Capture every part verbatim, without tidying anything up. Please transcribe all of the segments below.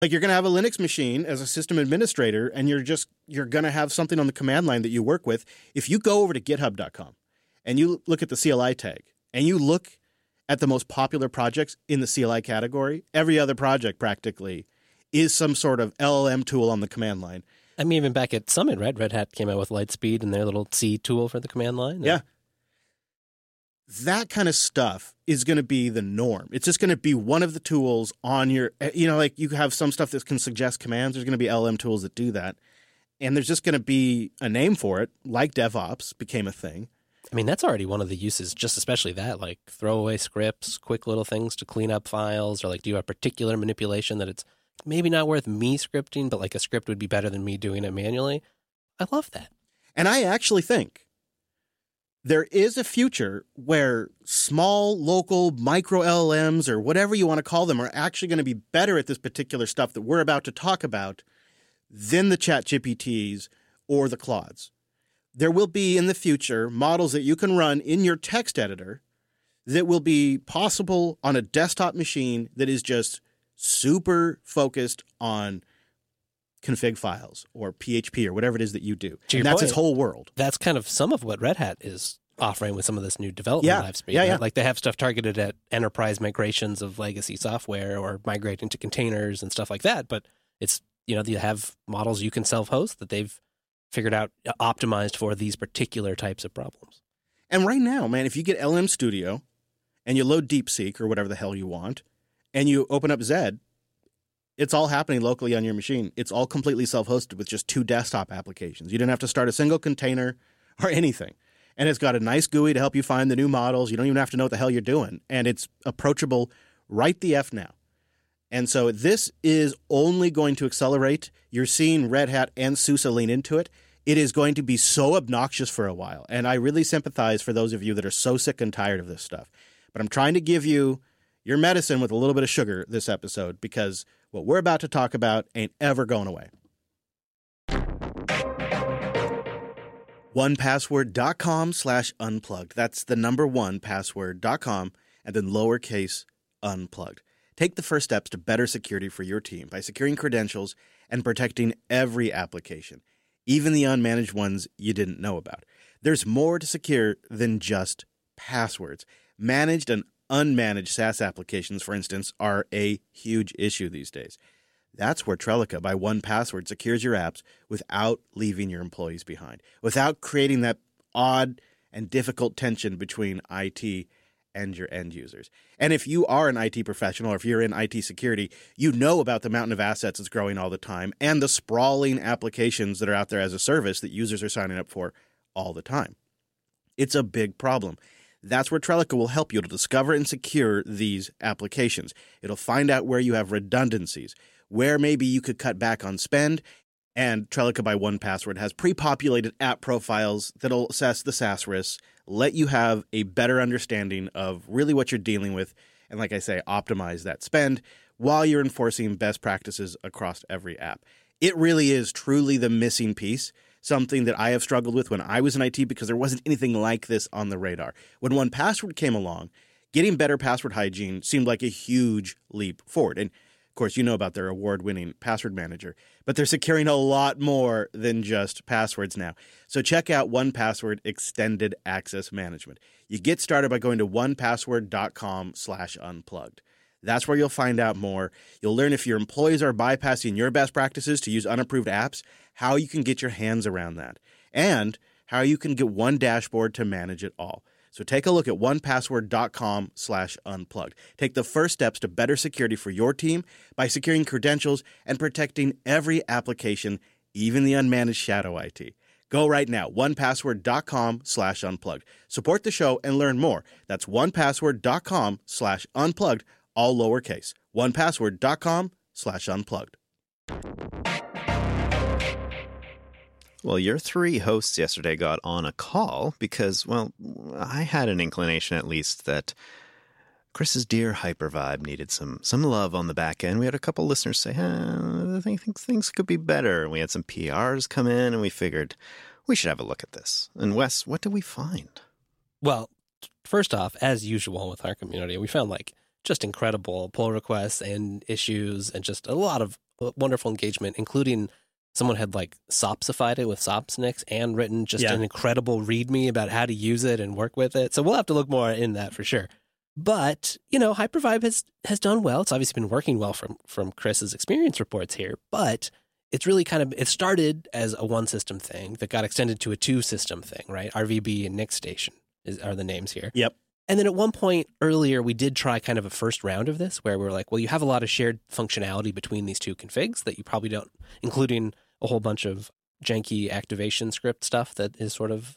Like you're going to have a Linux machine as a system administrator, and you're just you're going to have something on the command line that you work with. If you go over to github dot com and you look at the C L I tag and you look at the most popular projects in the C L I category, every other project practically is some sort of L L M tool on the command line. I mean, even back at Summit, right? Red Hat came out with Lightspeed and their little C tool for the command line. Yeah. That kind of stuff is going to be the norm. It's just going to be one of the tools on your, you know, like you have some stuff that can suggest commands. There's going to be L L M tools that do that. And there's just going to be a name for it, like DevOps became a thing. I mean, that's already one of the uses, just especially that, like throwaway scripts, quick little things to clean up files, or like do you have particular manipulation that it's maybe not worth me scripting, but like a script would be better than me doing it manually. I love that. And I actually think there is a future where small, local, micro L L Ms or whatever you want to call them are actually going to be better at this particular stuff that we're about to talk about than the ChatGPTs or the Claudes. There will be in the future models that you can run in your text editor that will be possible on a desktop machine that is just super focused on config files or P H P or whatever it is that you do. And that's point, its whole world. That's kind of some of what Red Hat is offering with some of this new development yeah. live speed. Yeah, right? yeah. Like they have stuff targeted at enterprise migrations of legacy software or migrating to containers and stuff like that. But it's, you know, you have models you can self-host that they've figured out optimized for these particular types of problems. And right now, man, if you get L M Studio and you load DeepSeek or whatever the hell you want, and you open up Zed, it's all happening locally on your machine. It's all completely self-hosted with just two desktop applications. You didn't have to start a single container or anything. And it's got a nice G U I to help you find the new models. You don't even have to know what the hell you're doing. And it's approachable right the F now. And so this is only going to accelerate. You're seeing Red Hat and SUSE lean into it. It is going to be so obnoxious for a while. And I really sympathize for those of you that are so sick and tired of this stuff. But I'm trying to give you your medicine with a little bit of sugar this episode, because what we're about to talk about ain't ever going away. one password dot com slash unplugged. That's the number one password dot com and then lowercase unplugged. Take the first steps to better security for your team by securing credentials and protecting every application, even the unmanaged ones you didn't know about. There's more to secure than just passwords. Managed and unmanaged SaaS applications, for instance, are a huge issue these days. That's where Trellica by one password secures your apps without leaving your employees behind, without creating that odd and difficult tension between I T and your end users. And if you are an I T professional or if you're in I T security, you know about the mountain of assets that's growing all the time and the sprawling applications that are out there as a service that users are signing up for all the time. It's a big problem. That's where Trellica will help you to discover and secure these applications. It'll find out where you have redundancies, where maybe you could cut back on spend, and Trellica by one password has pre-populated app profiles that'll assess the SaaS risks, let you have a better understanding of really what you're dealing with, and like I say, optimize that spend while you're enforcing best practices across every app. It really is truly the missing piece, something that I have struggled with when I was in I T because there wasn't anything like this on the radar. When one password came along, getting better password hygiene seemed like a huge leap forward. And of course, you know about their award-winning password manager, but they're securing a lot more than just passwords now. So check out one password Extended Access Management. You get started by going to one password dot com slash unplugged. That's where you'll find out more. You'll learn if your employees are bypassing your best practices to use unapproved apps, how you can get your hands around that, and how you can get one dashboard to manage it all. So take a look at one password dot com slash unplugged. Take the first steps to better security for your team by securing credentials and protecting every application, even the unmanaged shadow I T. Go right now, one password dot com slash unplugged. Support the show and learn more. That's one password dot com slash unplugged, all lowercase. one password dot com slash unplugged. Well, your three hosts yesterday got on a call because, well, I had an inclination at least that Chris's dear hyper vibe needed some some love on the back end. We had a couple listeners say, huh, I think things could be better. We had some P Rs come in and we figured we should have a look at this. And Wes, what did we find? Well, first off, as usual with our community, we found like just incredible pull requests and issues and just a lot of wonderful engagement, including someone had like sopsified it with Sopsnix and written just Yeah. an incredible README about how to use it and work with it. So we'll have to look more in that for sure. But, you know, Hypervibe has, has done well. It's obviously been working well from, from Chris's experience reports here, but it's really kind of, it started as a one system thing that got extended to a two system thing, right? R V B and NixStation is, are the names here. Yep. And then at one point earlier, we did try kind of a first round of this where we were like, well, you have a lot of shared functionality between these two configs that you probably don't, including a whole bunch of janky activation script stuff that is sort of...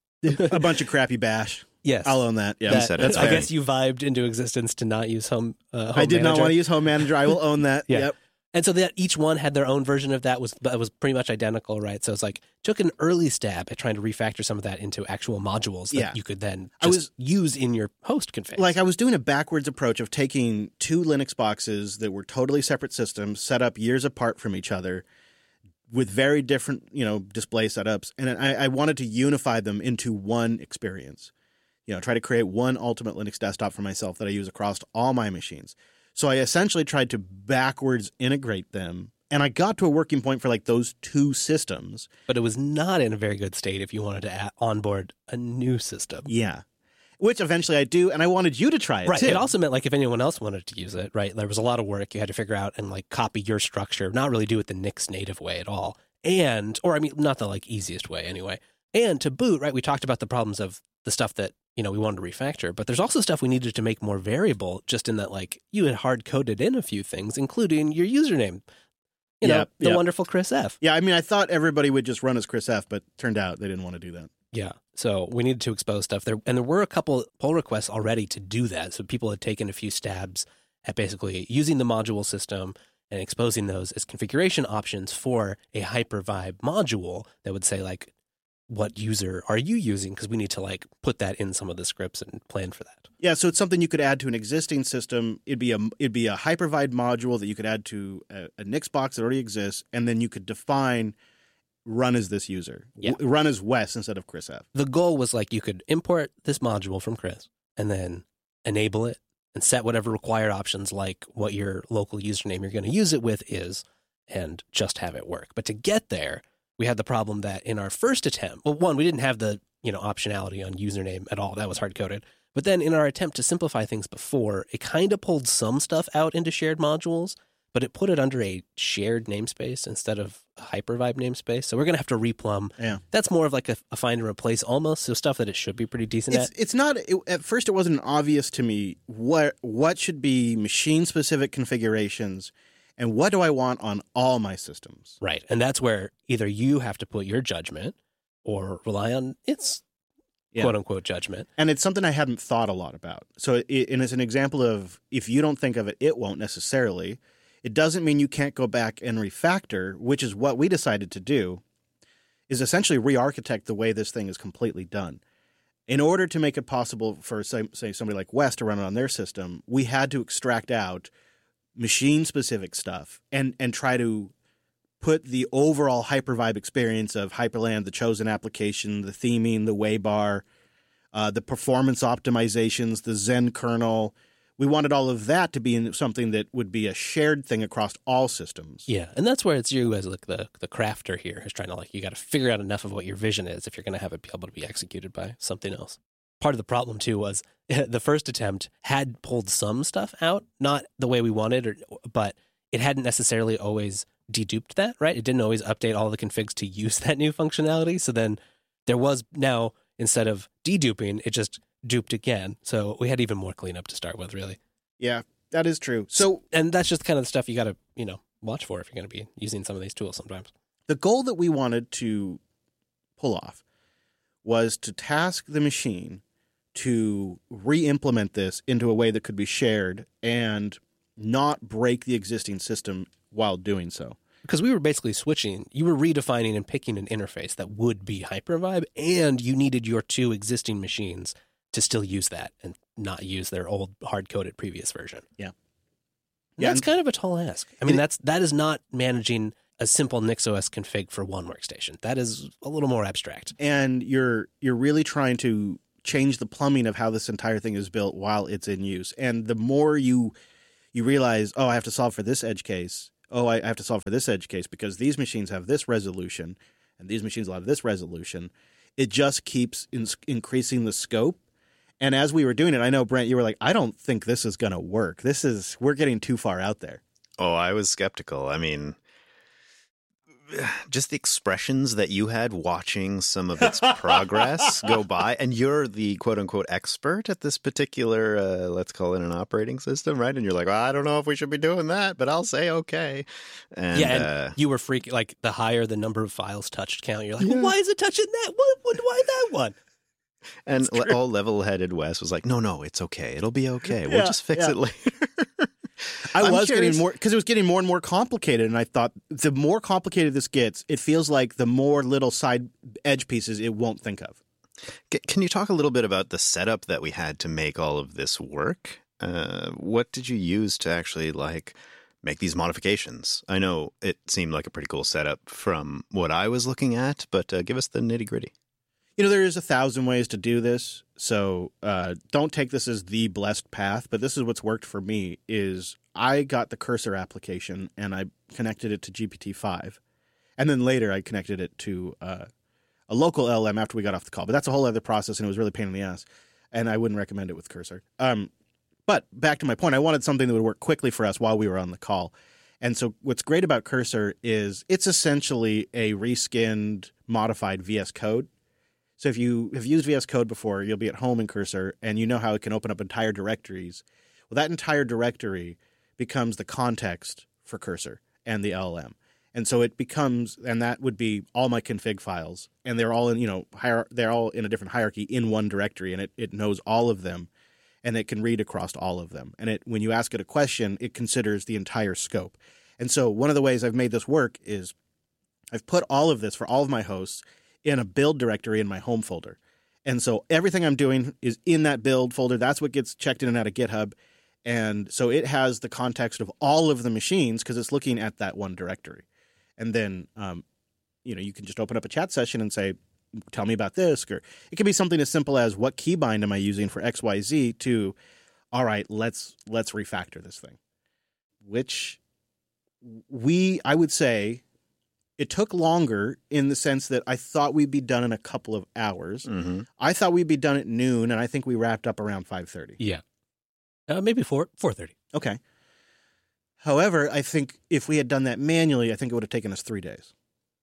A bunch of crappy bash. Yes. I'll own that. Yeah, That- said it. that's I fair. guess you vibed into existence to not use home, uh, home I did not Manager. want to use Home Manager. I will own that. Yeah. Yep. And so that each one had their own version of that, was that was pretty much identical, right? So it's like, took an early stab at trying to refactor some of that into actual modules that Yeah. you could then I just was- use in your host config. Like I was doing a backwards approach of taking two Linux boxes that were totally separate systems, set up years apart from each other, with very different, you know, display setups, and I, I wanted to unify them into one experience. You know, try to create one ultimate Linux desktop for myself that I use across all my machines. So I essentially tried to backwards integrate them, and I got to a working point for like those two systems. But it was not in a very good state if you wanted to add, onboard a new system. Yeah. Which eventually I do, and I wanted you to try it Right. too. It also meant like if anyone else wanted to use it, right, there was a lot of work you had to figure out and like copy your structure, not really do it the Nix native way at all. And, or I mean, not the like easiest way anyway. And to boot, right, we talked about the problems of the stuff that, you know, we wanted to refactor, but there's also stuff we needed to make more variable, just in that like you had hard coded in a few things, including your username. You know, Yep, the yep. wonderful Chris F. Yeah, I mean, I thought everybody would just run as Chris F, but turned out they didn't want to do that. Yeah. So we needed to expose stuff there. And there were a couple pull requests already to do that. So people had taken a few stabs at basically using the module system and exposing those as configuration options for a Hypervibe module that would say like, what user are you using? Because we need to like put that in some of the scripts and plan for that. Yeah, so it's something you could add to an existing system. It'd be a it'd be a Hypervibe module that you could add to a, a Nix box that already exists, and then you could define run as this user, Yeah. W- run as Wes instead of Chris F. The goal was like you could import this module from Chris and then enable it and set whatever required options like what your local username you're going to use it with is and just have it work. But to get there, we had the problem that in our first attempt, well, one, we didn't have the, you know, optionality on username at all. That was hard-coded. But then in our attempt to simplify things before, it kind of pulled some stuff out into shared modules, but it put it under a shared namespace instead of a Hypervibe namespace. So we're going to have to replumb. Yeah. That's more of like a, a find and replace almost. So stuff that it should be pretty decent It's at. it's not it, at first. It wasn't obvious to me what what should be machine specific configurations, and what do I want on all my systems. Right. And that's where either you have to put your judgment or rely on its Yeah. quote unquote judgment. And it's something I hadn't thought a lot about. So, it, and it's an example of if you don't think of it, it won't necessarily. It doesn't mean you can't go back and refactor, which is what we decided to do, is essentially re-architect the way this thing is completely done. In order to make it possible for, say, say somebody like Wes to run it on their system, we had to extract out machine-specific stuff and, and try to put the overall Hypervibe experience of Hyperland, the chosen application, the theming, the waybar, uh, the performance optimizations, the Zen kernel. We wanted all of that to be in something that would be a shared thing across all systems. Yeah. And that's where it's you as like the, the crafter here is trying to like, you got to figure out enough of what your vision is if you're going to have it be able to be executed by something else. Part of the problem too was the first attempt had pulled some stuff out, not the way we wanted, or, but it hadn't necessarily always deduped that, right? It didn't always update all the configs to use that new functionality. So then there was now, instead of deduping, it just duped again. So we had even more cleanup to start with, really. Yeah, that is true. So And that's just kind of the stuff you got to, you know, watch for if you're going to be using some of these tools sometimes. the goal that we wanted to pull off was to task the machine to re-implement this into a way that could be shared and not break the existing system while doing so. Because we were basically switching, you were redefining and picking an interface that would be Hypervibe, and you needed your two existing machines to still use that and not use their old hard-coded previous version. Yeah. And Yeah, that's and- kind of a tall ask. I mean, It- that's that is not managing a simple NixOS config for one workstation. That is a little more abstract. And you're you're really trying to change the plumbing of how this entire thing is built while it's in use. And the more you you realize, oh, I have to solve for this edge case. oh, I have to solve for this edge case because these machines have this resolution and these machines will have this resolution. It just keeps in- increasing the scope. And as we were doing it, I know, Brent, you were like, I don't think this is going to work. This is, we're getting too far out there. Oh, I was skeptical. I mean, just the expressions that you had watching some of its progress go by. And you're the quote unquote expert at this particular, uh, let's call it an operating system, right? And you're like, well, I don't know if we should be doing that, but I'll say okay. And, yeah, and uh, you were freaking, like the higher the number of files touched count, you're like, Yeah. well, why is it touching that? What, what, why that one? and le- all level-headed Wes was like, no, no, it's okay. It'll be okay. We'll Yeah, just fix yeah. it later. I I'm was curious- getting more because it was getting more and more complicated, and I thought the more complicated this gets, it feels like the more little side edge pieces it won't think of. C- Can you talk a little bit about the setup that we had to make all of this work? Uh, what did you use to actually like make these modifications? I know it seemed like a pretty cool setup from what I was looking at, but uh, give us the nitty gritty. You know, there is a thousand ways to do this, so uh, don't take this as the blessed path, but this is what's worked for me is I got the Cursor application and I connected it to G P T five, and then later I connected it to uh, a local L M after we got off the call, but that's a whole other process and it was really a pain in the ass, and I wouldn't recommend it with Cursor. Um, but back to my point, I wanted something that would work quickly for us while we were on the call, and so what's great about Cursor is it's essentially a reskinned, modified V S Code. So if you have used V S Code before, you'll be at home in Cursor, and you know how it can open up entire directories. Well, that entire directory becomes the context for Cursor and the L L M. And so it becomes, and that would be all my config files, and they're all in, you know, hier- they're all in a different hierarchy in one directory, and it, it knows all of them, and it can read across all of them. And it when you ask it a question, it considers the entire scope. And so one of the ways I've made this work is I've put all of this for all of my hosts in a build directory in my home folder. And so everything I'm doing is in that build folder. That's what gets checked in and out of GitHub. And so it has the context of all of the machines because it's looking at that one directory. And then, um, you know, you can just open up a chat session and say, tell me about this. Or it can be something as simple as what keybind am I using for X Y Z to, all right, let's let's refactor this thing. Which we, I would say, it took longer in the sense that I thought we'd be done in a couple of hours. Mm-hmm. I thought we'd be done at noon, and I think we wrapped up around five thirty. Yeah. Uh, maybe four, four thirty. Okay. However, I think if we had done that manually, I think it would have taken us three days.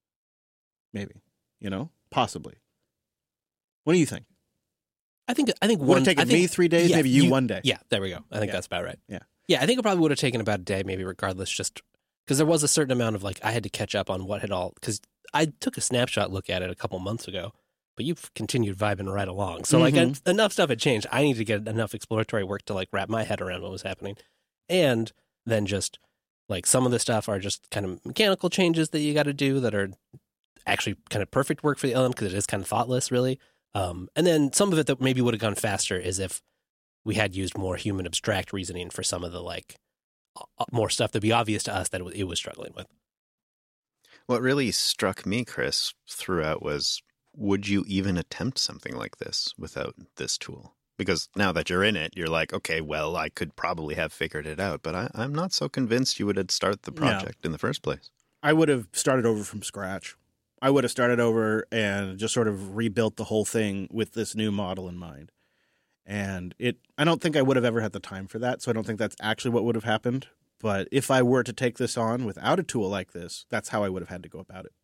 Maybe. You know? Possibly. What do you think? I think I think Would one have taken I think, me three days, yeah, maybe you, one day. Yeah, there we go. I think Yeah. that's about right. Yeah. Yeah, I think it probably would have taken about a day, maybe regardless, just because there was a certain amount of like I had to catch up on what had all because I took a snapshot look at it a couple months ago, but you've continued vibing right along. So like Mhm. I, enough stuff had changed. I need to get enough exploratory work to like wrap my head around what was happening, and then just like some of the stuff are just kind of mechanical changes that you got to do that are actually kind of perfect work for the L M because it is kind of thoughtless, really. Um, and then some of it that maybe would have gone faster is if we had used more human abstract reasoning for some of the like uh, more stuff that'd be obvious to us that it was, it was struggling with. What really struck me, Chris, throughout was, would you even attempt something like this without this tool? Because now that you're in it, you're like, okay, well, I could probably have figured it out, but I, I'm not so convinced you would have started the project in the first place. I would have started over from scratch. I would have started over and just sort of rebuilt the whole thing with this new model in mind. And it, I don't think I would have ever had the time for that, so I don't think that's actually what would have happened. But if I were to take this on without a tool like this, that's how I would have had to go about it.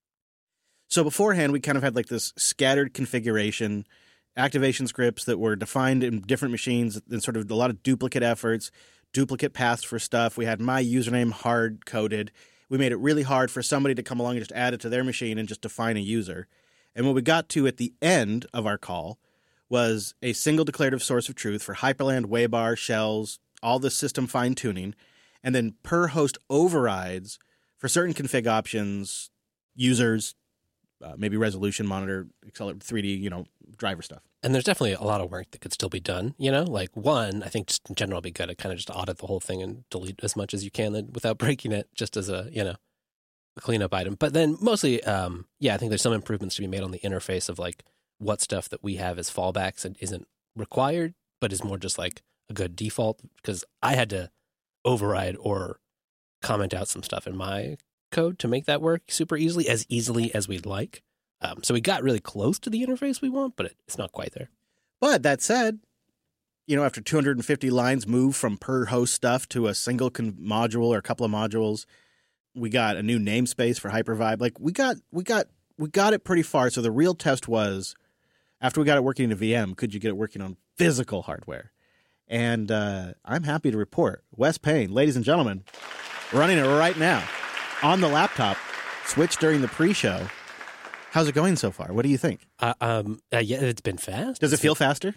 So beforehand, we kind of had like this scattered configuration, activation scripts that were defined in different machines and sort of a lot of duplicate efforts, duplicate paths for stuff. We had my username hard-coded. We made it really hard for somebody to come along and just add it to their machine and just define a user. And what we got to at the end of our call was a single declarative source of truth for Hyperland, Waybar, shells, all the system fine-tuning, and then per host overrides for certain config options, users, uh, maybe resolution monitor, accelerate three D, you know, driver stuff. And there's definitely a lot of work that could still be done, you know? Like, one, I think just in general, it'd be good to kind of just audit the whole thing and delete as much as you can without breaking it, just as a, you know, a cleanup item. But then mostly, um, yeah, I think there's some improvements to be made on the interface of, like, what stuff that we have as fallbacks and isn't required, but is more just, like, a good default. Because I had to override or comment out some stuff in my code to make that work super easily, as easily as we'd like. Um, so we got really close to the interface we want, but it, it's not quite there. But that said, you know, after two hundred fifty lines move from per host stuff to a single con- module or a couple of modules, we got a new namespace for Hypervibe. Like we got, we got, we got it pretty far. So the real test was, after we got it working in a V M, could you get it working on physical hardware? And uh, I'm happy to report, Wes Payne, ladies and gentlemen, running it right now on the laptop, switched during the pre-show. How's it going so far? What do you think? Uh, um, uh, yeah, it's been fast. Does it feel faster?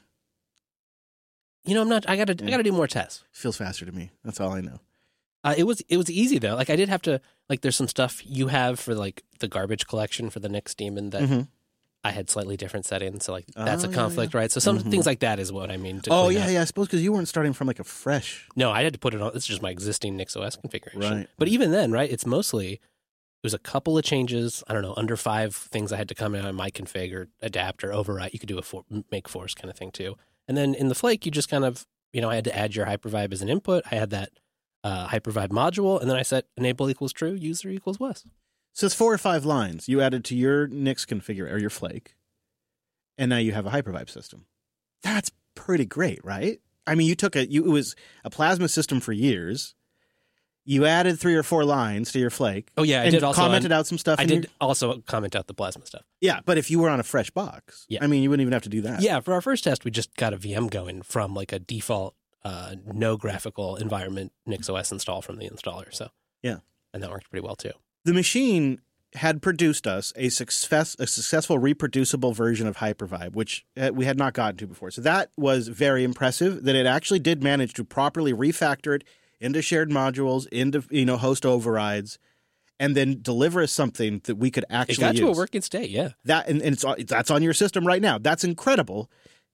You know, I'm not. I gotta. Yeah. I gotta do more tests. Feels faster to me. That's all I know. Uh, it was. It was easy though. Like I did have to. Like there's some stuff you have for like the garbage collection for the Nix daemon that Mm-hmm. I had slightly different settings. So like that's Oh, a yeah, conflict, yeah. right? So some Mhm. things like that is what I mean. To Oh, clean yeah, up. yeah. I suppose because you weren't starting from like a fresh. No, I had to put it on. It's just my existing NixOS configuration. Right. But even then, right? It's mostly. It was a couple of changes. I don't know, under five things I had to come in on my config or adapt or overwrite. You could do a for, make force kind of thing too. And then in the Flake, you just kind of, you know, I had to add your Hypervibe as an input. I had that uh, Hypervibe module, and then I set enable equals true, user equals Wes. So it's four or five lines you added to your Nix configure or your Flake, and now you have a Hypervibe system. That's pretty great, right? I mean, you took a you it was a Plasma system for years. You added three or four lines to your Flake. Oh yeah, I and did also commented on, out some stuff. I in did your- also comment out the Plasma stuff. yeah, but if you were on a fresh box, Yeah. I mean, you wouldn't even have to do that. Yeah, for our first test, we just got a V M going from like a default uh, no graphical environment NixOS install from the installer. So Yeah. and that worked pretty well too. The machine had produced us a success, a successful reproducible version of Hypervibe, which uh, we had not gotten to before. So that was very impressive. That it actually did manage to properly refactor it into shared modules, into you know host overrides, and then deliver us something that we could actually It got use. to a working state, yeah. That and, and it's that's on your system right now. That's incredible.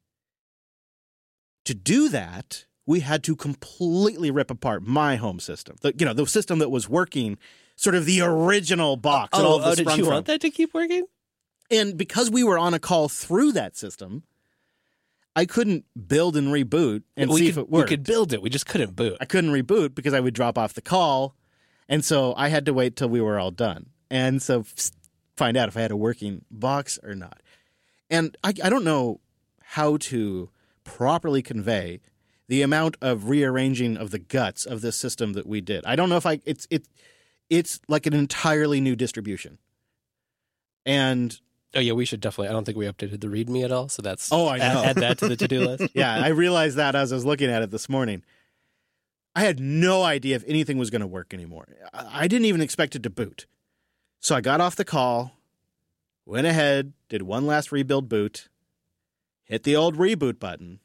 To do that, we had to completely rip apart my home system. The, you know, the system that was working, sort of the original box. that all Oh, of oh this did sprung you from. want that to keep working? And because we were on a call through that system, I couldn't build and reboot and we see could, if it worked. We could build it. We just couldn't boot. I couldn't reboot because I would drop off the call. And so I had to wait till we were all done. And so f- find out if I had a working box or not. And I, I don't know how to properly convey the amount of rearranging of the guts of this system that we did. I don't know if I it's it it's like an entirely new distribution. And Oh yeah, we should definitely. I don't think we updated the README at all, so that's. Oh, I add- know. Add, that to the to-do list. yeah, I realized that as I was looking at it this morning. I had no idea if anything was going to work anymore. I I didn't even expect it to boot. So I got off the call, went ahead, did one last rebuild boot, hit the old reboot button,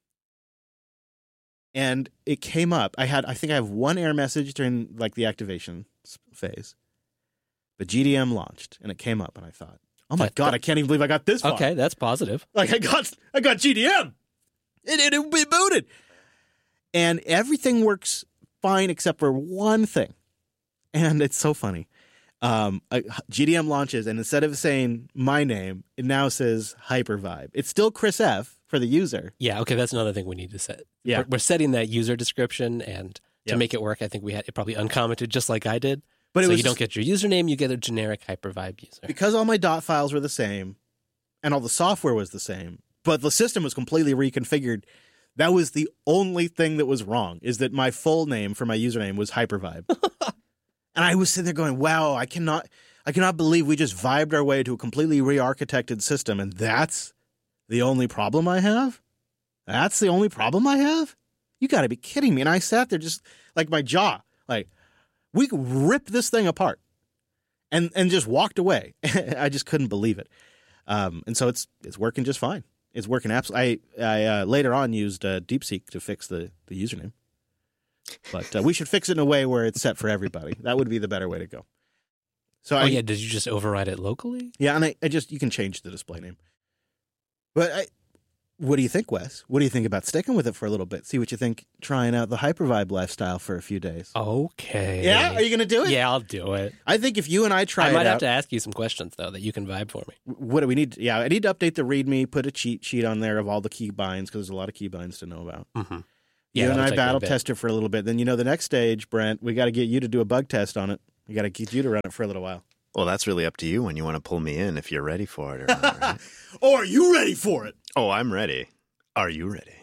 and it came up. I had, I think I have one error message during like the activation s- phase, but G D M launched and it came up, and I thought, oh my That- God, that- I can't even believe I got this far. Okay, that's positive. Like I got, I got G D M. It, it, it, it booted. And everything works fine except for one thing. And it's so funny. Um, a- G D M launches, and instead of saying my name, it now says Hypervibe. It's still Chris F for the user. Yeah. Okay, that's another thing we need to set. Yeah. We're, we're setting that user description, and to Yep. make it work, I think we had it probably uncommented just like I did. But it so was you don't get your username, you get a generic Hypervibe user. because all my dot files were the same, and all the software was the same, but the system was completely reconfigured. That was the only thing that was wrong, is that my full name for my username was Hypervibe. And I was sitting there going, wow, I cannot I cannot believe we just vibed our way to a completely re-architected system, and that's the only problem I have? That's the only problem I have? You got to be kidding me. And I sat there just like my jaw, like, we could rip this thing apart, and and just walked away. I just couldn't believe it. Um, and so it's it's working just fine. It's working absolutely. I, I uh, later on used uh, DeepSeek to fix the, the username. But uh, we should fix it in a way where it's set for everybody. That would be the better way to go. So Oh I, yeah, did you just override it locally? yeah, and I, I just you can change the display name. But I, what do you think, Wes? What do you think about sticking with it for a little bit? See what you think. Trying out the Hypervibe lifestyle for a few days. Okay. Yeah, are you going to do it? Yeah, I'll do it. I think if you and I try I might it have out, to ask you some questions though that you can vibe for me. what do we need? Yeah, I need to update the README, put a cheat sheet on there of all the keybinds because there's a lot of keybinds to know about. Mm-hmm. Yeah, you and that'll I take me a battle bit. test it for a little bit. Then, you know, the next stage, Brent, we got to get you to do a bug test on it. We got to get you to run it for a little while. Well, that's really up to you when you want to pull me in if you're ready for it or not, right? Or are you ready for it? Oh, I'm ready. Are you ready?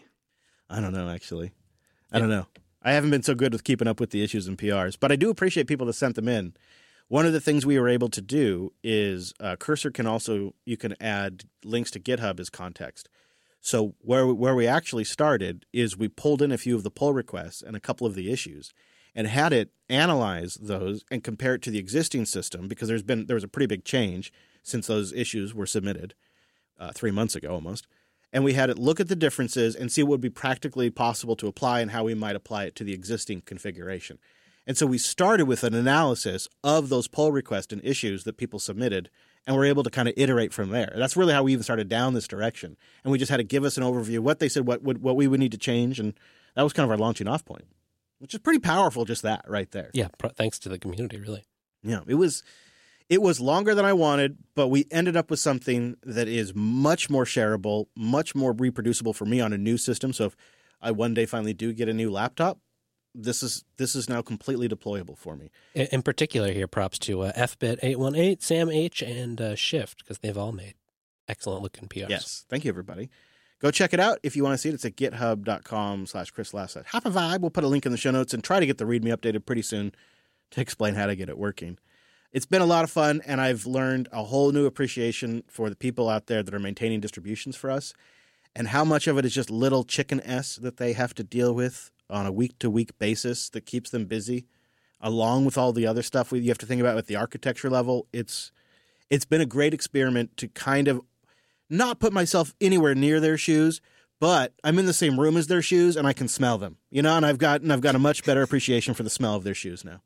I don't know, actually. I don't know. I haven't been so good with keeping up with the issues and P Rs, but I do appreciate people that sent them in. One of the things we were able to do is uh, Cursor can also, you can add links to GitHub as context. So where where we actually started is we pulled in a few of the pull requests and a couple of the issues and had it analyze those and compare it to the existing system, because there's been there was a pretty big change since those issues were submitted uh, three months ago almost. And we had it look at the differences and see what would be practically possible to apply and how we might apply it to the existing configuration. And so we started with an analysis of those pull requests and issues that people submitted, and we're able to kind of iterate from there. That's really how we even started down this direction. And we just had to give us an overview of what they said, what would, what we would need to change, and that was kind of our launching off point, which is pretty powerful, just that right there. Yeah, pro- thanks to the community, really. Yeah, it was it was longer than I wanted, but we ended up with something that is much more shareable, much more reproducible for me on a new system. So if I one day finally do get a new laptop, this is this is now completely deployable for me. In, in particular here, props to uh, F bit eight one eight, Sam H, and uh, Shift, because they've all made excellent looking P Rs. Yes, thank you, everybody. Go check it out if you want to see it. It's at github.com slash Chris Lassett. Have a vibe. We'll put a link in the show notes and try to get the README updated pretty soon to explain how to get it working. It's been a lot of fun, and I've learned a whole new appreciation for the people out there that are maintaining distributions for us and how much of it is just little chicken S that they have to deal with on a week-to-week basis that keeps them busy, along with all the other stuff we, you have to think about at the architecture level. It's It's been a great experiment to kind of not put myself anywhere near their shoes, but I'm in the same room as their shoes, and I can smell them. You know, and I've got, and I've got a much better appreciation for the smell of their shoes now.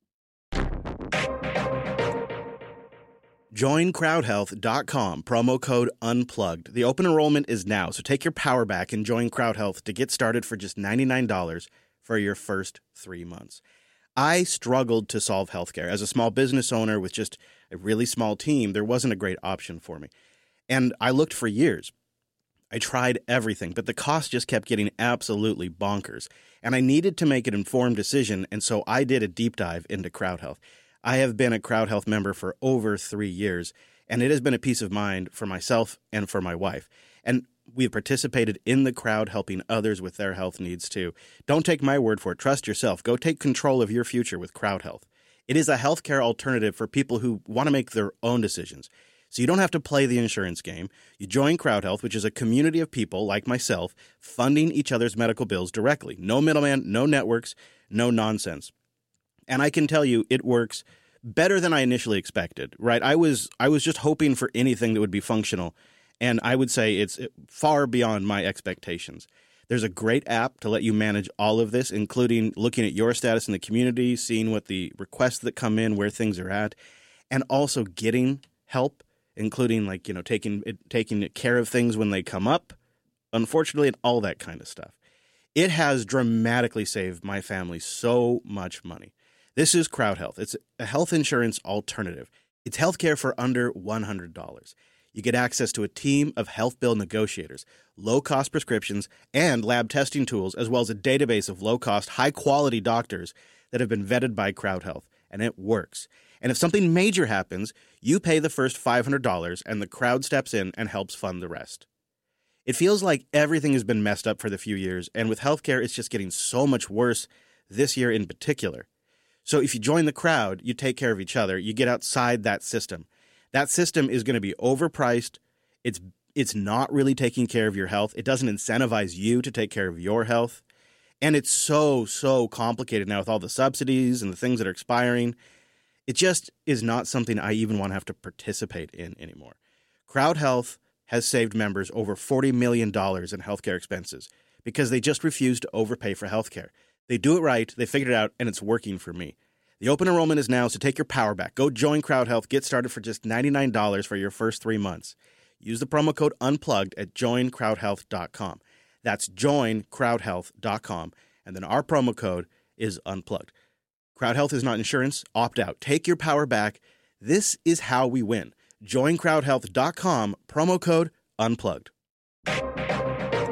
Join crowd health dot com, promo code UNPLUGGED. The open enrollment is now, so take your power back and join CrowdHealth to get started for just ninety-nine dollars for your first three months. I struggled to solve healthcare. As a small business owner with just a really small team, there wasn't a great option for me. And I looked for years. I tried everything, but the cost just kept getting absolutely bonkers. And I needed to make an informed decision, and so I did a deep dive into CrowdHealth. I have been a CrowdHealth member for over three years, and it has been a peace of mind for myself and for my wife. And we've participated in the crowd, helping others with their health needs too. Don't take my word for it. Trust yourself. Go take control of your future with CrowdHealth. It is a healthcare alternative for people who want to make their own decisions. So you don't have to play the insurance game. You join CrowdHealth, which is a community of people like myself funding each other's medical bills directly. No middleman, no networks, no nonsense. And I can tell you it works better than I initially expected, right? I was I was just hoping for anything that would be functional, and I would say it's far beyond my expectations. There's a great app to let you manage all of this, including looking at your status in the community, seeing what the requests that come in, where things are at, and also getting help, including like, you know, taking taking care of things when they come up, unfortunately, and all that kind of stuff. It has dramatically saved my family so much money. This is CrowdHealth. It's a health insurance alternative. It's healthcare for under one hundred dollars. You get access to a team of health bill negotiators, low-cost prescriptions, and lab testing tools, as well as a database of low-cost, high-quality doctors that have been vetted by CrowdHealth, and it works. And if something major happens, you pay the first five hundred dollars, and the crowd steps in and helps fund the rest. It feels like everything has been messed up for the few years, and with healthcare, it's just getting so much worse this year in particular. So if you join the crowd, you take care of each other. You get outside that system. That system is going to be overpriced. It's it's not really taking care of your health. It doesn't incentivize you to take care of your health. And it's so, so complicated now with all the subsidies and the things that are expiring. It just is not something I even want to have to participate in anymore. CrowdHealth has saved members over forty million dollars in healthcare expenses because they just refuse to overpay for healthcare. They do it right, they figured it out, and it's working for me. The open enrollment is now, so take your power back. Go join CrowdHealth. Get started for just ninety-nine dollars for your first three months. Use the promo code UNPLUGGED at join crowd health dot com. That's join crowd health dot com. And then our promo code is UNPLUGGED. CrowdHealth is not insurance. Opt out. Take your power back. This is how we win. join crowd health dot com, promo code UNPLUGGED.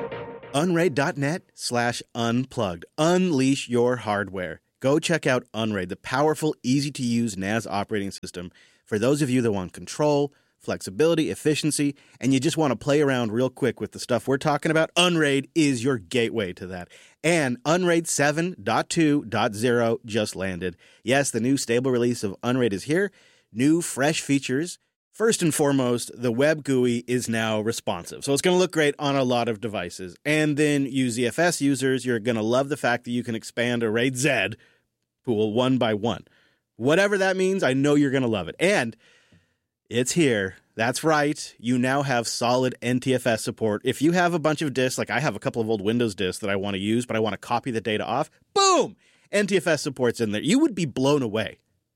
Unraid.net slash unplugged. Unleash your hardware. Go check out Unraid, the powerful, easy-to-use N A S operating system for those of you that want control, flexibility, efficiency, and you just want to play around real quick with the stuff we're talking about. Unraid is your gateway to that. And Unraid seven point two point oh just landed. Yes, the new stable release of Unraid is here. New, fresh features. First and foremost, the web G U I is now responsive. So it's going to look great on a lot of devices. And then you Z F S users, you're going to love the fact that you can expand a RAID Z pool one by one. Whatever that means, I know you're going to love it. And it's here. That's right. You now have solid N T F S support. If you have a bunch of disks, like I have a couple of old Windows disks that I want to use, but I want to copy the data off, boom! N T F S support's in there. You would be blown away.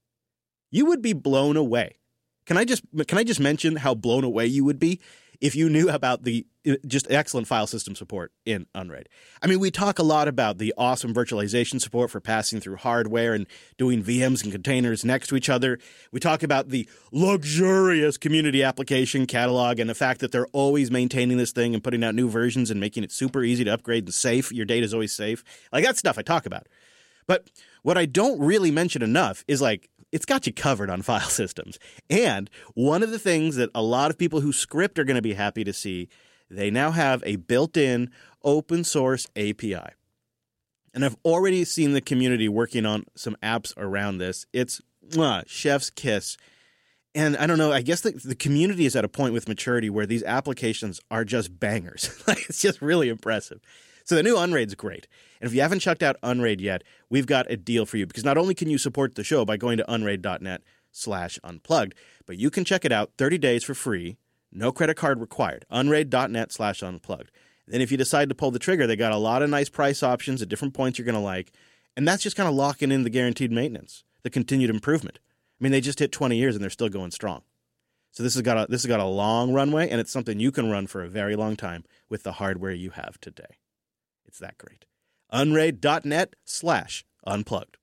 You would be blown away. Can I just can I just mention how blown away you would be if you knew about the just excellent file system support in Unraid? I mean, we talk a lot about the awesome virtualization support for passing through hardware and doing V Ms and containers next to each other. We talk about the luxurious community application catalog and the fact that they're always maintaining this thing and putting out new versions and making it super easy to upgrade and safe. Your data is always safe. Like, that stuff I talk about. But what I don't really mention enough is, like, it's got you covered on file systems. And one of the things that a lot of people who script are going to be happy to see, they now have a built-in open source A P I. And I've already seen the community working on some apps around this. It's mwah, chef's kiss. And I don't know, I guess the, the community is at a point with maturity where these applications are just bangers. Like, it's just really impressive. So the new Unraid's great. And if you haven't checked out Unraid yet, we've got a deal for you, because not only can you support the show by going to unraid.net slash unplugged, but you can check it out thirty days for free, no credit card required, unraid.net slash unplugged. Then if you decide to pull the trigger, they got a lot of nice price options at different points you're going to like, and that's just kind of locking in the guaranteed maintenance, the continued improvement. I mean, they just hit twenty years and they're still going strong. So this has got a, this has got a long runway, and it's something you can run for a very long time with the hardware you have today. It's that great. Unraid.net slash unplugged.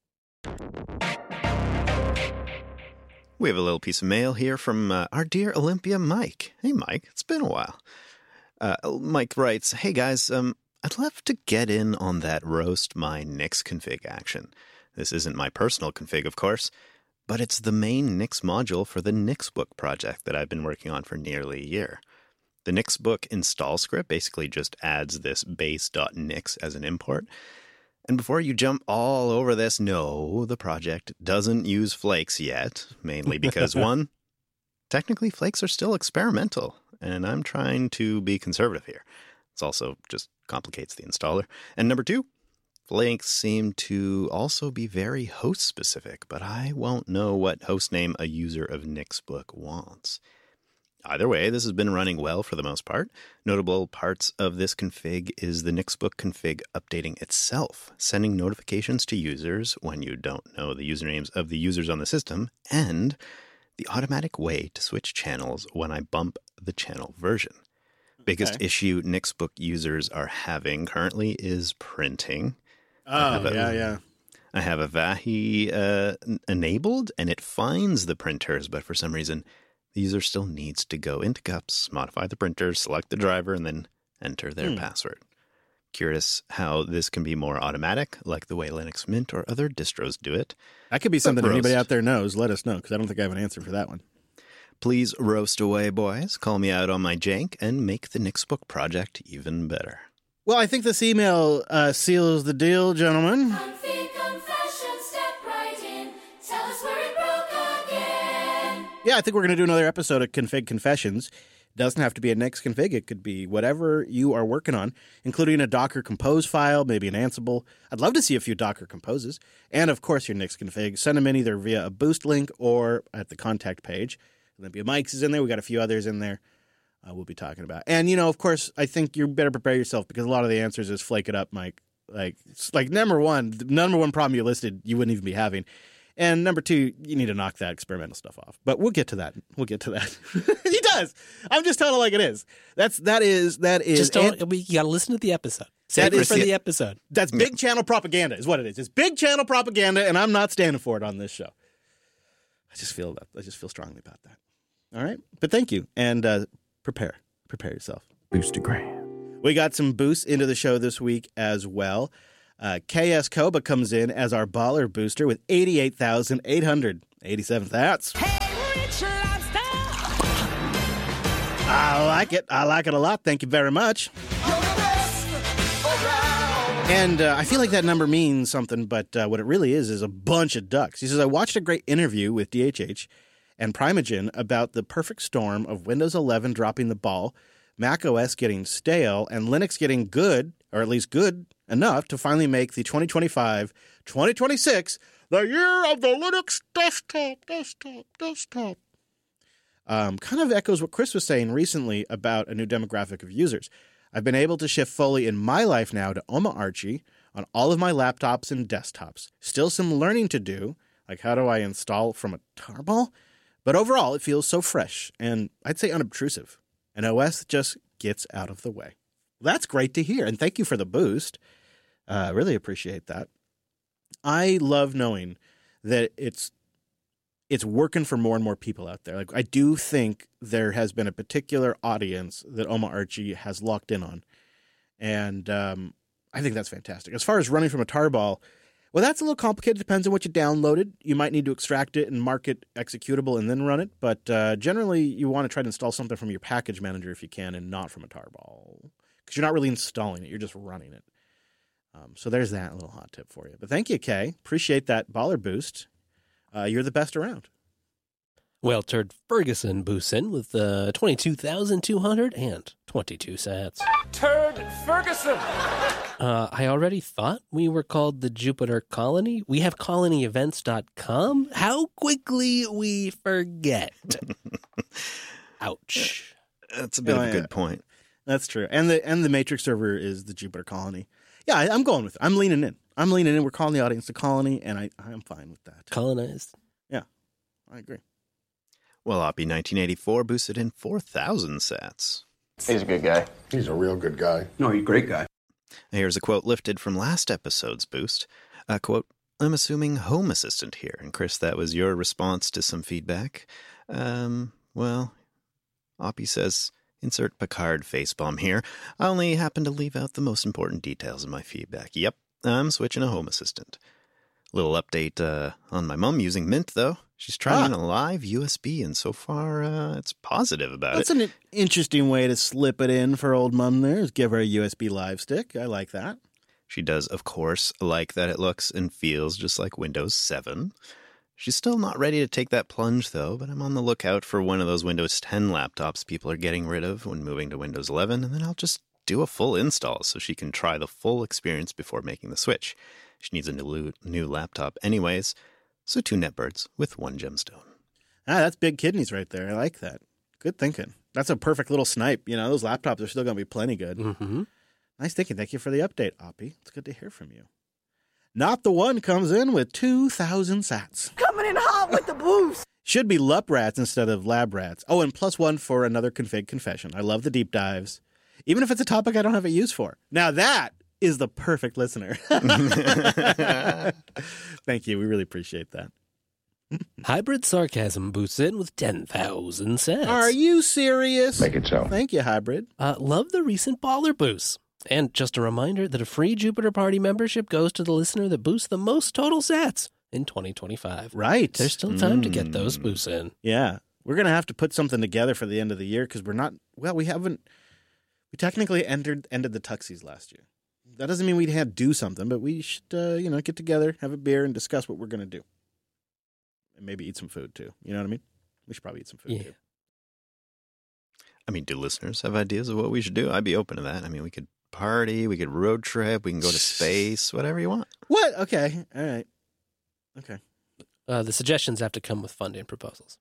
We have a little piece of mail here from uh, our dear Olympia Mike. Hey, Mike, it's been a while. Uh, Mike writes, hey, guys, um, I'd love to get in on that roast my Nix config action. This isn't my personal config, of course, but it's the main Nix module for the Nixbook project that I've been working on for nearly a year. The Nixbook install script basically just adds this base.nix as an import. And before you jump all over this, no, the project doesn't use Flakes yet, mainly because, one, technically Flakes are still experimental, and I'm trying to be conservative here. It also just complicates the installer. And number two, Flakes seem to also be very host-specific, but I won't know what hostname a user of Nixbook wants. Either way, this has been running well for the most part. Notable parts of this config is the Nixbook config updating itself, sending notifications to users when you don't know the usernames of the users on the system, and the automatic way to switch channels when I bump the channel version. Biggest Okay. issue Nixbook users are having currently is printing. Oh, a- yeah, yeah. I have a Vahi uh, enabled, and it finds the printers, but for some reason, the user still needs to go into Gups, modify the printer, select the driver, and then enter their Hmm. password. Curious how this can be more automatic, like the way Linux Mint or other distros do it. That could be something roast. anybody out there knows. Let us know, because I don't think I have an answer for that one. Please roast away, boys. Call me out on my jank and make the Nixbook project even better. Well, I think this email uh, seals the deal, gentlemen. Config confession, step right in. Tell us where it broke again. Yeah, I think we're going to do another episode of Config Confessions. Doesn't have to be a Nix config. It could be whatever you are working on, including a Docker Compose file, maybe an Ansible. I'd love to see a few Docker Composes. And, of course, your Nix config. Send them in either via a boost link or at the contact page. Olympia Mike's is in there. We got a few others in there uh, we'll be talking about. And, you know, of course, I think you better prepare yourself, because a lot of the answers is flake it up, Mike. Like, it's like number one, the number one problem you listed, you wouldn't even be having. And number two, you need to knock that experimental stuff off. But we'll get to that. We'll get to that. He does. I'm just telling it like it is. That's that is that is. Just don't. and we, you got to listen to the episode. Save That it is for it. the episode. that's big channel propaganda, is what it is. It's big channel propaganda, and I'm not standing for it on this show. I just feel that. I just feel strongly about that. All right, but thank you, and uh, prepare, prepare yourself. Boostergram. We got some boosts into the show this week as well. Uh, K S Koba comes in as our baller booster with eighty-eight thousand eight hundred eighty-seven sats. Hey, Rich Lobster! I like it. I like it a lot. Thank you very much. And uh, I feel like that number means something, but uh, what it really is is a bunch of ducks. He says, I watched a great interview with D H H and Primeagen about the perfect storm of Windows eleven dropping the ball, macOS getting stale, and Linux getting good, or at least good enough to finally make the twenty twenty-five twenty twenty-six the year of the Linux desktop, desktop, desktop. Um, kind of echoes what Chris was saying recently about a new demographic of users. I've been able to shift fully in my life now to Oma Archie on all of my laptops and desktops. Still some learning to do, like how do I install from a tarball? But overall, it feels so fresh and I'd say unobtrusive. And O S just gets out of the way. Well, that's great to hear, and thank you for the boost. I uh, really appreciate that. I love knowing that it's it's working for more and more people out there. Like I do think there has been a particular audience that Oma Archie has locked in on. And um, I think that's fantastic. As far as running from a tarball, well, that's a little complicated. Depends on what you downloaded. You might need to extract it and mark it executable and then run it. But uh, generally, you want to try to install something from your package manager if you can and not from a tarball. Because you're not really installing it. You're just running it. Um, so there's that little hot tip for you. But thank you, Kay. Appreciate that baller boost. Uh, you're the best around. Well, Turd Ferguson boosts in with uh, twenty-two thousand two hundred twenty-two sats. Turd Ferguson! Uh, I already thought we were called the Jupiter Colony. We have colony events dot com. How quickly we forget. Ouch. That's a bit Oh, of a yeah. good point. That's true. And the and the Matrix server is the Jupiter Colony. Yeah, I, I'm going with it. I'm leaning in. I'm leaning in. We're calling the audience the Colony, and I, I'm fine with that. Colonized. I agree. Well, Oppie nineteen eighty-four boosted in four thousand sats. He's a good guy. He's a real good guy. No, he's a great guy. Here's a quote lifted from last episode's boost. Uh, quote, I'm assuming Home Assistant here. And Chris, that was your response to some feedback. Um, well, Oppie says, insert Picard facepalm here. I only happen to leave out the most important details of my feedback. Yep, I'm switching to Home Assistant. Little update uh, on my mom using Mint, though. She's trying Ah. a live U S B, and so far uh, it's positive about That's it. an interesting way to slip it in for old mum there, is give her a U S B live stick. I like that. She does, of course, like that it looks and feels just like Windows seven. She's still not ready to take that plunge, though, but I'm on the lookout for one of those Windows ten laptops people are getting rid of when moving to Windows eleven, and then I'll just do a full install so she can try the full experience before making the switch. She needs a new, new laptop anyways, so two netbirds with one gemstone. Ah, that's big kidneys right there. I like that. Good thinking. That's a perfect little snipe. You know, those laptops are still going to be plenty good. Mm-hmm. Nice thinking. Thank you for the update, Oppie. It's good to hear from you. Not the One comes in with two thousand sats. Coming in hot with the boost. Should be Lup Rats instead of Lab Rats. Oh, and plus one for another config confession. I love the deep dives, even if it's a topic I don't have a use for. Now that is the perfect listener. Thank you. We really appreciate that. Hybrid Sarcasm boosts in with ten thousand sats. Are you serious? Make it so. Thank you, Hybrid. Uh, love the recent baller boosts. And just a reminder that a free Jupiter Party membership goes to the listener that boosts the most total sats in twenty twenty-five. Right. There's still time to get those boosts in. Yeah. We're going to have to put something together for the end of the year because we're not, well, we haven't, we technically entered ended the Tuxies last year. That doesn't mean we had to do something, but we should, uh, you know, get together, have a beer, and discuss what we're going to do. And maybe eat some food, too. You know what I mean? We should probably eat some food, Yeah. too. I mean, do listeners have ideas of what we should do? I'd be open to that. I mean, we could party, we could road trip, we can go to space, whatever you want. What? Okay. All right. Okay. Uh, the suggestions have to come with funding proposals.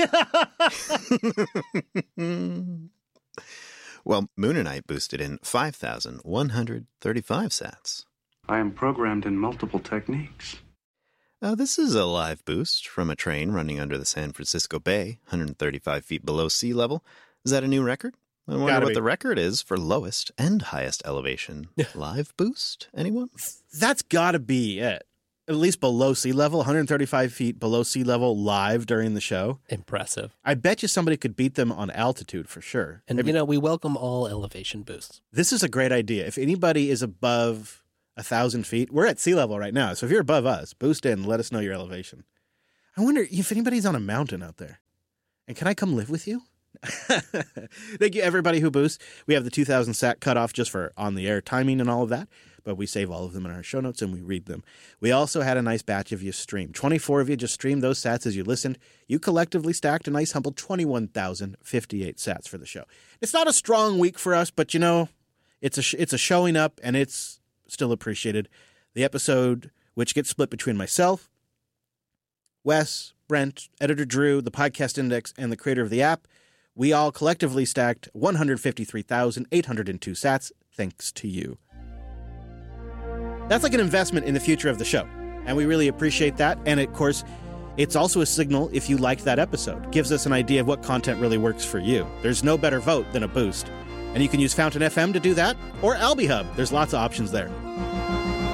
Well, Moonanite boosted in five thousand one hundred thirty-five sats. I am programmed in multiple techniques. Uh, this is a live boost from a train running under the San Francisco Bay, one hundred thirty-five feet below sea level. Is that a new record? I wonder Gotta what be. the record is for lowest and highest elevation live boost. Anyone? That's got to be it. at least below sea level, one hundred thirty-five feet below sea level live during the show. Impressive. I bet you somebody could beat them on altitude for sure. And, Maybe- you know, we welcome all elevation boosts. This is a great idea. If anybody is above a thousand feet, we're at sea level right now. So if you're above us, boost in, let us know your elevation. I wonder if anybody's on a mountain out there. And can I come live with you? Thank you, everybody who boosts. We have the two thousand sat cutoff just for on-the-air timing and all of that, but we save all of them in our show notes and we read them. We also had a nice batch of you stream. twenty-four of you just streamed those sats as you listened. You collectively stacked a nice, humble twenty-one thousand fifty-eight sats for the show. It's not a strong week for us, but, you know, it's a, sh- it's a showing up, and it's still appreciated. The episode, which gets split between myself, Wes, Brent, Editor Drew, the Podcast Index, and the creator of the app, we all collectively stacked one hundred fifty-three thousand eight hundred two sats, thanks to you. That's like an investment in the future of the show, and we really appreciate that. And, of course, it's also a signal if you liked that episode. Gives us an idea of what content really works for you. There's no better vote than a boost. And you can use Fountain F M to do that, or AlbiHub. There's lots of options there.